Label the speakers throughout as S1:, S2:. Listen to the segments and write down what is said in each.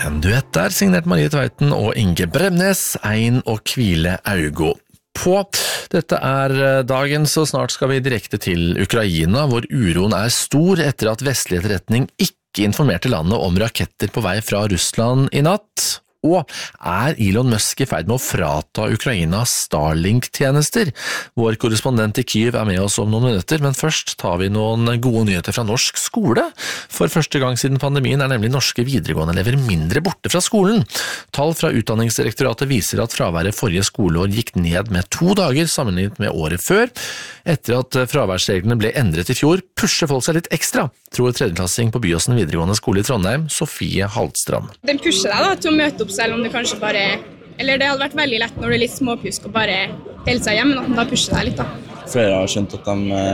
S1: En duett der, signert Marie Tveiten og Inge Bremnes, Ein og kvile augo på. Dette dagen, så snart skal vi direkte til Ukraina, hvor uroen stor etter at vestlig etterretning ikke informerte landet om raketter på vei fra Russland i natt. Og Elon Musk i ferd med å frata Ukraina Starlink-tjenester? Vår korrespondent i Kyiv med oss om noen minutter, men først tar vi noen gode nyheter fra norsk skole. For første gang siden pandemien nemlig norske videregående elever mindre borte fra skolen. Tall fra Utdanningsdirektoratet viser at fraværet forrige skoleår gikk ned med 2 dager sammenlignet med året før. Etter at fraværsreglene ble endret i fjor, pusher folk seg litt ekstra, tror tredjeklassing på Byåsen videregående skole i Trondheim, Sofie Haltstrand.
S2: Den pusher deg til å møte opp selv om det kanskje bare, eller det hadde vært veldig lett når du litt småpjusk og bare holde seg hjemme, da pusher deg litt da.
S3: Flere har skjønt at de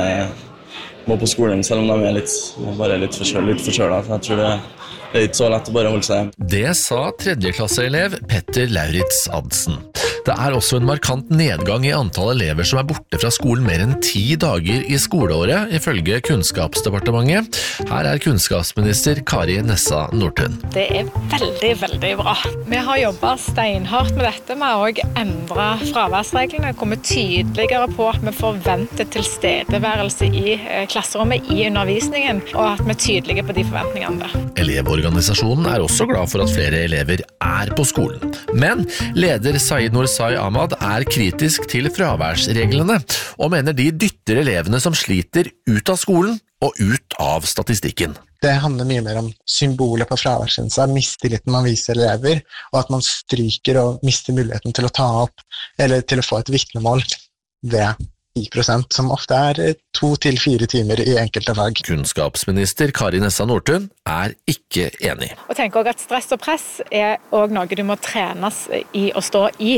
S3: må på skolen selv om de bare litt forkjølet, så jeg tror det ikke så lett å bare holde seg hjemme.
S1: Det sa tredjeklasseelev Petter Lauritz Adsen. Det også en markant nedgang i antall elever som borte fra skolen mer enn 10 dager i skoleåret, ifølge Kunnskapsdepartementet. Her kunnskapsminister Kari Nessa Nordtun.
S4: Det veldig, veldig bra. Vi har jobbet steinhardt med dette. Vi har også endret fraværsreglene, kommet tydeligere på at vi forventer tilstedeværelse i klasserommet i undervisningen, og at vi tydelige på de forventningene.
S1: Elevorganisasjonen også glad for at flere elever på skolen. Men leder Said Norsai Ahmad kritisk til fraværsreglene, og mener de dytter elevene som sliter ut av skolen og ut av statistikken.
S5: Det handler mye mer om symbolet på fraværskjensla, mistilliten man viser elever, og at man stryker og mister muligheten til å ta opp, eller til å få et vitnemål ved 10%, som ofte 2 til 4 timer i enkelte fag.
S1: Kunnskapsminister Kari Nessa Nordtun ikke enig.
S4: Og tenker også at stress og press også noe du må trenes i å stå i.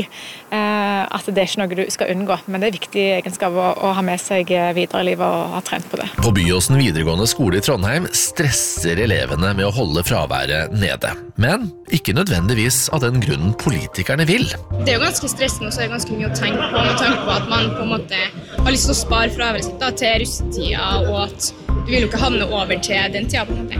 S4: At det ikke noe du skal unngå, men det viktig egenskap å ha med seg videre i livet og ha trent på det.
S1: På Byåsen videregående skole i Trondheim stresser elevene med å holde fraværet nede. Men ikke nødvendigvis av den grunnen politikerne vil.
S2: Det jo ganske stressende, og så det ganske mye å tenke på, med tanke på at man på en måte har lyst til å spare fraværet sitt til russetida, og at du vil jo ikke havne over til den tida på en måte.